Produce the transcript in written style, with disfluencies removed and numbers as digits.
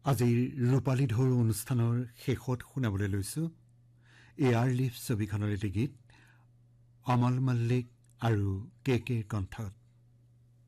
আজিৰ ৰূপালী ঢৌ অনুষ্ঠানৰ শেষত শুনাবলৈ লৈছোঁ এয়াৰলিফ্ট ছবিখনৰ এটি গীত অমল মল্লিক আৰু কে কণ্ঠত।